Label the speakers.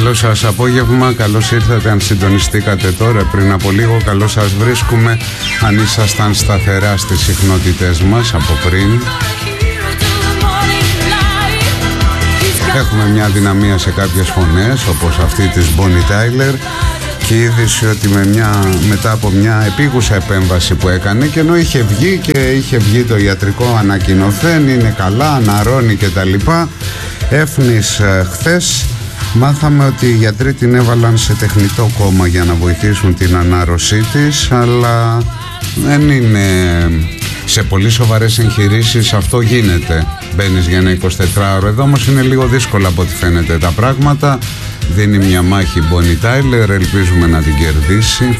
Speaker 1: Καλό σας απόγευμα, καλώς ήρθατε αν συντονιστήκατε τώρα πριν από λίγο. Καλώς σας βρίσκουμε αν ήσασταν σταθερά στις συχνότητες μας από πριν. Έχουμε μια δυναμία σε κάποιες φωνές όπως αυτή της Bonnie Tyler και η είδηση ότι μετά από μια επίγουσα επέμβαση που έκανε και ενώ είχε βγει το ιατρικό ανακοινωθέν, είναι καλά, αναρρώνει κτλ. Έφνης χθες μάθαμε ότι οι γιατροί την έβαλαν σε τεχνητό κόμμα για να βοηθήσουν την ανάρρωσή της, αλλά δεν είναι σε πολύ σοβαρές εγχειρήσεις, αυτό γίνεται. Μπαίνεις για ένα 24ωρο, εδώ όμως είναι λίγο δύσκολα από ό,τι φαίνεται τα πράγματα. Δίνει μια μάχη Bonnie Tyler, ελπίζουμε να την κερδίσει.